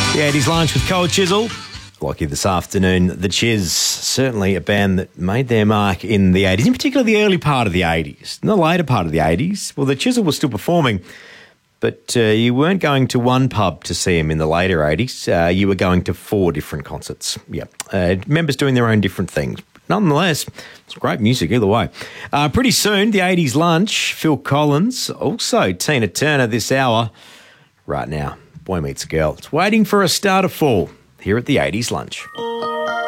The 80s Lunch with Cole Chisel. Lucky this afternoon. The Chiz, certainly a band that made their mark in the 80s, in particular the early part of the 80s. In the later part of the 80s, well, the Chisel was still performing, but you weren't going to one pub to see them in the later 80s. You were going to 4 different concerts. Yeah, members doing their own different things. Nonetheless, it's great music either way. Pretty soon, the 80s Lunch, Phil Collins, also Tina Turner this hour. Right now, Boy Meets Girl. It's waiting for a star to fall here at the 80s Lunch.